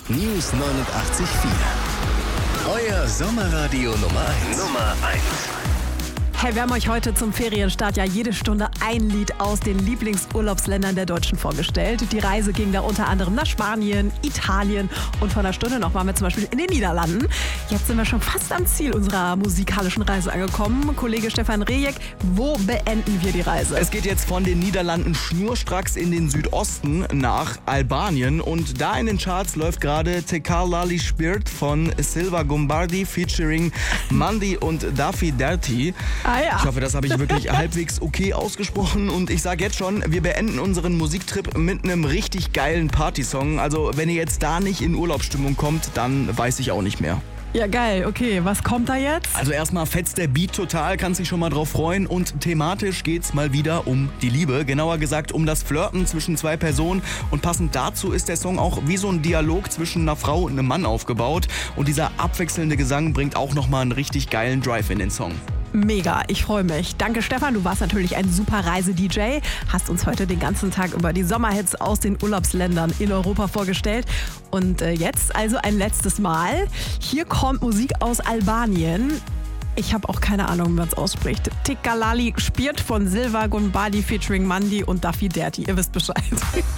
News 89.4. Euer Sommerradio Nummer 1. Hey, wir haben euch heute zum Ferienstart ja jede Stunde ein Lied aus den Lieblingsurlaubsländern der Deutschen vorgestellt. Die Reise ging da unter anderem nach Spanien, Italien und vor einer Stunde noch waren wir zum Beispiel in den Niederlanden. Jetzt sind wir schon fast am Ziel unserer musikalischen Reise angekommen. Kollege Stefan Rejek, wo beenden wir die Reise? Es geht jetzt von den Niederlanden schnurstracks in den Südosten nach Albanien und da in den Charts läuft gerade Tekalali Spirit von Silva Gombardi featuring Mandy und Daffy Dirty. Ah ja. Ich hoffe, das habe ich wirklich halbwegs okay ausgesprochen und ich sage jetzt schon, wir beenden unseren Musiktrip mit einem richtig geilen Partysong. Also wenn ihr jetzt da nicht in Urlaubsstimmung kommt, dann weiß ich auch nicht mehr. Ja, geil. Okay, was kommt da jetzt? Also erstmal fetzt der Beat total, kannst dich schon mal drauf freuen und thematisch geht's mal wieder um die Liebe, genauer gesagt um das Flirten zwischen zwei Personen und passend dazu ist der Song auch wie so ein Dialog zwischen einer Frau und einem Mann aufgebaut und dieser abwechselnde Gesang bringt auch nochmal einen richtig geilen Drive in den Song. Mega, ich freue mich. Danke Stefan, du warst natürlich ein super Reise-DJ, hast uns heute den ganzen Tag über die Sommerhits aus den Urlaubsländern in Europa vorgestellt. Und jetzt also ein letztes Mal. Hier kommt Musik aus Albanien. Ich habe auch keine Ahnung, wie man es ausspricht. Tekalali Spirit von Silva Gombardi featuring Mandy und Daffy Dirty. Ihr wisst Bescheid.